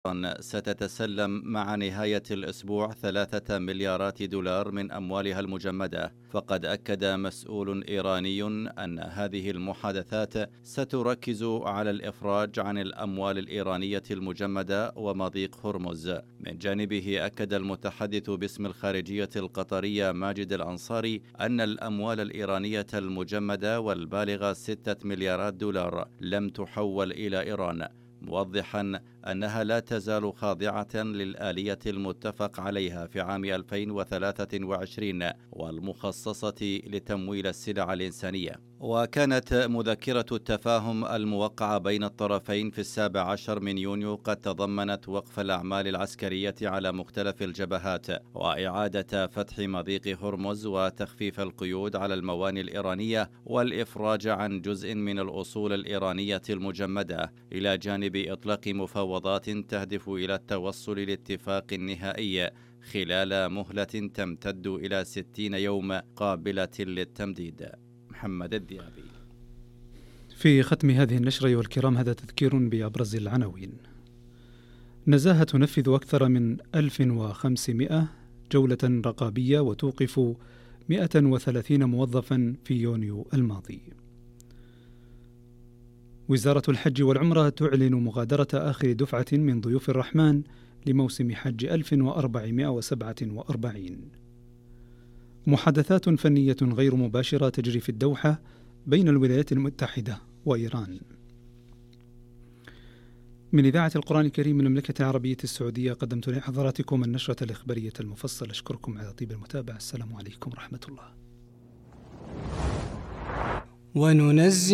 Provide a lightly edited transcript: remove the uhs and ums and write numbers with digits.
ستتسلم مع نهاية الأسبوع 3 مليارات دولار من أموالها المجمدة. فقد أكد مسؤول إيراني أن هذه المحادثات ستركز على الإفراج عن الأموال الإيرانية المجمدة ومضيق هرمز. من جانبه أكد المتحدث باسم الخارجية القطرية ماجد الأنصاري أن الأموال الإيرانية المجمدة والبالغة 6 مليارات دولار لم تحول إلى إيران، موضحا أنها لا تزال خاضعة للآلية المتفق عليها في عام 2023 والمخصصة لتمويل السلع الإنسانية. وكانت مذكرة التفاهم الموقعة بين الطرفين في 17 من يونيو قد تضمنت وقف الأعمال العسكرية على مختلف الجبهات وإعادة فتح مضيق هرمز وتخفيف القيود على الموانئ الإيرانية والإفراج عن جزء من الأصول الإيرانية المجمدة، إلى جانب إطلاق مفاوضات تهدف إلى التوصل لاتفاق نهائي خلال مهلة تمتد إلى 60 يوم قابلة للتمديد. محمد الديابي. في ختم هذه النشرة أيها الكرام هذا تذكير بأبرز العناوين. نزاهة تنفذ أكثر من 1500 جولة رقابية وتوقف 130 موظفا في يونيو الماضي. وزارة الحج والعمرة تعلن مغادرة آخر دفعة من ضيوف الرحمن لموسم حج 1447. محادثات فنية غير مباشرة تجري في الدوحة بين الولايات المتحدة وإيران. من إذاعة القرآن الكريم من المملكة العربية السعودية قدمت لحضراتكم النشرة الإخبارية المفصلة. أشكركم على طيب المتابعة. السلام عليكم ورحمة الله.